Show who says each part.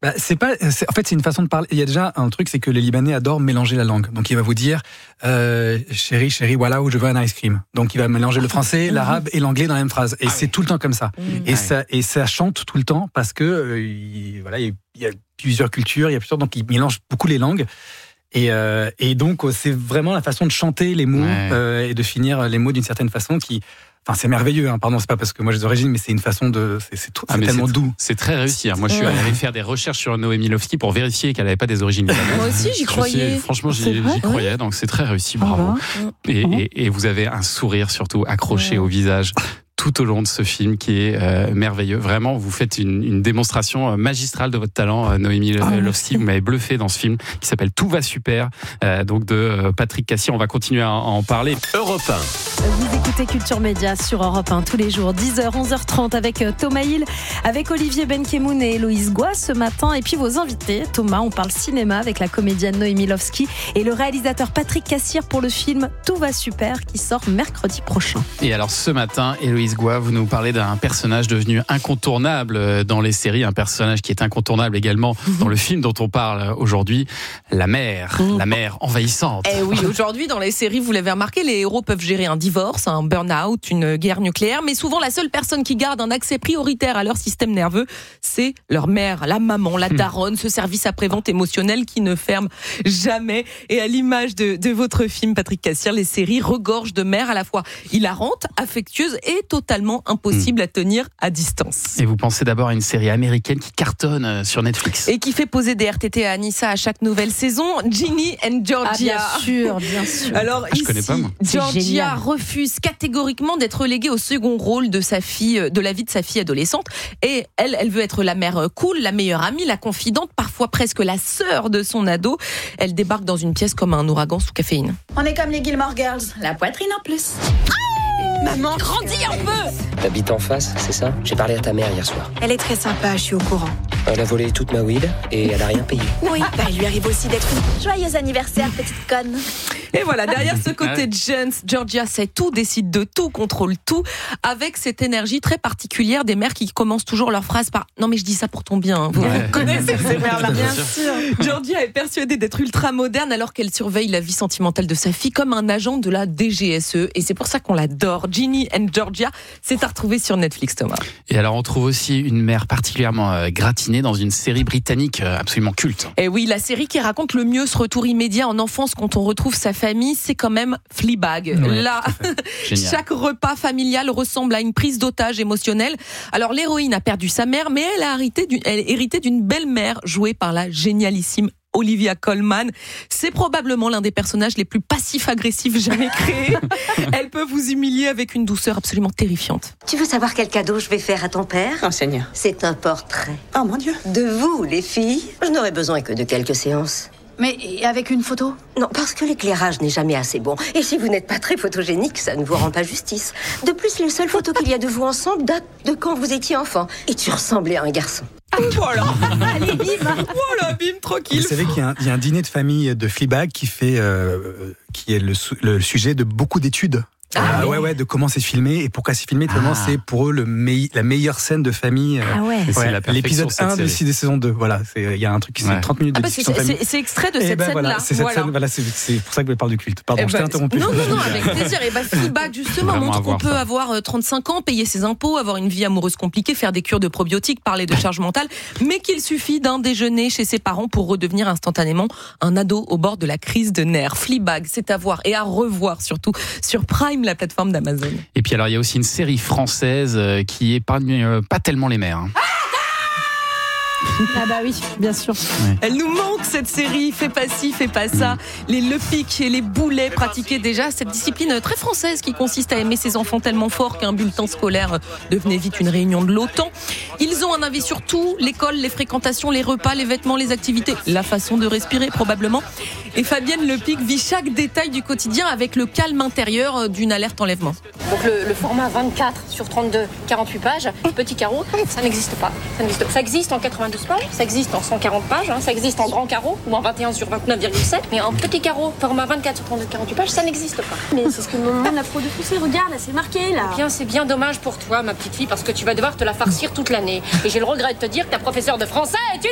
Speaker 1: En fait, c'est une façon de parler. Il y a déjà un truc, c'est que les Libanais adorent mélanger la langue. Donc, il va vous dire, chérie, voilà où je veux un ice cream. Donc, il va mélanger le français, l'arabe et l'anglais dans la même phrase. Et c'est tout le temps comme ça. Et ça chante tout le temps parce que, il y a plusieurs cultures, donc il mélange beaucoup les langues. Et donc, c'est vraiment la façon de chanter les mots et de finir les mots d'une certaine façon qui. Enfin, c'est merveilleux, hein. Pardon, c'est pas parce que moi j'ai des origines, mais c'est une façon de. C'est tellement doux.
Speaker 2: C'est très réussi. Moi, je suis allé faire des recherches sur Noémie Lovski pour vérifier qu'elle n'avait pas des origines libanaises.
Speaker 3: Moi aussi, j'y croyais.
Speaker 2: Franchement, j'y croyais, donc c'est très réussi. Bravo. Et vous avez un sourire surtout accroché au visage tout au long de ce film qui est merveilleux. Vraiment, vous faites une démonstration magistrale de votre talent, Noémie Lovski. Vous m'avez bluffé dans ce film qui s'appelle Tout va super, donc de Patrick Cassier. On va continuer à en parler.
Speaker 4: Europe 1.
Speaker 5: Vous écoutez Culture Média sur Europe 1 tous les jours, 10h, 11h30 avec Thomas Hill, avec Olivier Benkemoun et Héloïse Goua ce matin. Et puis vos invités, Thomas, on parle cinéma avec la comédienne Noémie Lovski et le réalisateur Patrick Cassier pour le film Tout va super qui sort mercredi prochain.
Speaker 2: Et alors ce matin, Héloïse Goua, vous nous parlez d'un personnage devenu incontournable dans les séries, un personnage qui est incontournable également dans le film dont on parle aujourd'hui, la mère envahissante.
Speaker 3: Eh oui, aujourd'hui dans les séries, vous l'avez remarqué, les héros peuvent gérer un divorce, un burn-out, une guerre nucléaire, mais souvent la seule personne qui garde un accès prioritaire à leur système nerveux, c'est leur mère, la maman, la daronne, ce service après-vente émotionnel qui ne ferme jamais. Et à l'image de votre film, Patrick Cassier, les séries regorgent de mères à la fois hilarantes, affectueuses et totalement impossibles à tenir à distance.
Speaker 2: Et vous pensez d'abord à une série américaine qui cartonne sur Netflix.
Speaker 3: Et qui fait poser des RTT à Anissa à chaque nouvelle saison, Ginny and Georgia.
Speaker 5: Ah, bien sûr.
Speaker 3: Alors
Speaker 2: je
Speaker 3: ici,
Speaker 2: connais pas, moi.
Speaker 3: Georgia refuse catégoriquement d'être reléguée au second rôle de sa fille, de la vie de sa fille adolescente. Et elle veut être la mère cool, la meilleure amie, la confidente, parfois presque la sœur de son ado. Elle débarque dans une pièce comme un ouragan sous caféine.
Speaker 6: On est comme les Gilmore Girls, la poitrine en plus.
Speaker 3: Maman, grandis un peu!
Speaker 7: T'habites en face, c'est ça? J'ai parlé à ta mère hier soir.
Speaker 6: Elle est très sympa, je suis au courant.
Speaker 7: Elle a volé toute ma weed et elle a rien payé.
Speaker 6: Oui, il lui arrive aussi d'être une joyeux anniversaire, petite conne.
Speaker 3: Et voilà, derrière ce côté jeune, Georgia sait tout, décide de tout, contrôle tout, avec cette énergie très particulière des mères qui commencent toujours leur phrase par « Non mais je dis ça pour ton bien, vous connaissez ces mères-là ».
Speaker 5: Bien sûr.
Speaker 3: Georgia est persuadée d'être ultra moderne alors qu'elle surveille la vie sentimentale de sa fille comme un agent de la DGSE. Et c'est pour ça qu'on l'adore. Ginny and Georgia, c'est à retrouver sur Netflix, Thomas.
Speaker 2: Et alors on trouve aussi une mère particulièrement gratinée dans une série britannique absolument culte.
Speaker 3: Et oui, la série qui raconte le mieux ce retour immédiat en enfance quand on retrouve sa famille, c'est quand même Fleabag.
Speaker 2: Ouais,
Speaker 3: là, chaque repas familial ressemble à une prise d'otage émotionnelle. Alors l'héroïne a perdu sa mère, mais elle a hérité d'une belle-mère jouée par la génialissime Olivia Colman. C'est probablement l'un des personnages les plus passifs-agressifs jamais créés. Elle peut vous humilier avec une douceur absolument terrifiante.
Speaker 8: Tu veux savoir quel cadeau je vais faire à ton père?
Speaker 6: Enseignant.
Speaker 8: C'est un portrait.
Speaker 6: Oh mon Dieu.
Speaker 8: De vous, les filles, je n'aurai besoin que de quelques séances.
Speaker 6: Mais avec une photo?
Speaker 8: Non, parce que l'éclairage n'est jamais assez bon. Et si vous n'êtes pas très photogénique, ça ne vous rend pas justice. De plus, les seules photos qu'il y a de vous ensemble datent de quand vous étiez enfant. Et tu ressemblais à un garçon.
Speaker 3: Voilà. Allez, bim. Voilà, bim, tranquille.
Speaker 1: Vous savez qu'il y a un dîner de famille de Fleabag qui est le sujet de beaucoup d'études. De comment c'est filmé et pourquoi c'est filmé. Tellement c'est pour eux la meilleure scène de famille.
Speaker 2: C'est la
Speaker 1: l'épisode 1 de saison 2. Voilà, il y a un truc qui c'est 30 minutes de discussion de famille.
Speaker 3: C'est extrait de cette scène-là.
Speaker 1: C'est cette scène, c'est pour ça que je parle du culte. Pardon, je t'ai interrompu.
Speaker 3: Non, avec plaisir. Et Fleabag, justement, montre qu'on peut avoir 35 ans, payer ses impôts, avoir une vie amoureuse compliquée, faire des cures de probiotiques, parler de charge mentale, mais qu'il suffit d'un déjeuner chez ses parents pour redevenir instantanément un ado au bord de la crise de nerfs. Fleabag, c'est à voir et à revoir surtout sur Prime, la plateforme d'Amazon.
Speaker 2: Et puis alors il y a aussi une série française qui épargne pas tellement les mères.
Speaker 5: Ah bah oui, bien sûr.
Speaker 2: Ouais.
Speaker 3: Elle nous manque cette série, fais pas ci, fais pas ça. Les lepics et les boulets pratiquaient déjà cette discipline très française qui consiste à aimer ses enfants tellement fort qu'un bulletin scolaire devenait vite une réunion de l'OTAN. Ils ont un avis sur tout, l'école, les fréquentations, les repas, les vêtements, les activités, la façon de respirer probablement. Et Fabienne Lepic vit chaque détail du quotidien avec le calme intérieur d'une alerte enlèvement.
Speaker 9: Donc le format 24 sur 32, 48 pages, petit carreau, ça n'existe pas. Ça existe en 92 pages, ça existe en 140 pages, ça existe en grand carreau ou en 21 sur 29,7, mais en petit carreau, format 24 sur 32, 48 pages, ça n'existe pas.
Speaker 10: Mais c'est ce que me demande la pro de français, regarde, là, c'est marqué, là.
Speaker 9: Eh bien, c'est bien dommage pour toi, ma petite fille, parce que tu vas devoir te la farcir toute l'année. Et j'ai le regret de te dire que ta professeure de français est une